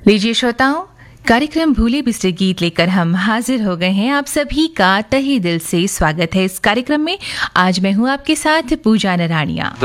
लीजिए श्रोताओं, कार्यक्रम भूले बिसरे गीत लेकर हम हाजिर हो गए हैं। आप सभी का तहे दिल से स्वागत है इस कार्यक्रम में। आज मैं हूं आपके साथ पूजा नराणिया।